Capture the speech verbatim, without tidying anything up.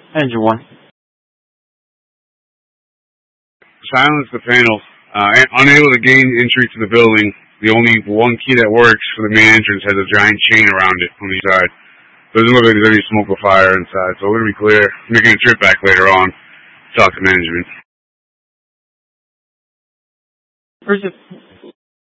Engine one. Silence the panel. Uh, unable to gain entry to the building. The only one key that works for the main entrance has a giant chain around it on the side. Doesn't look like there's any smoke or fire inside, so we're going to be clear. Making a trip back later on. Talk to management. Where's it?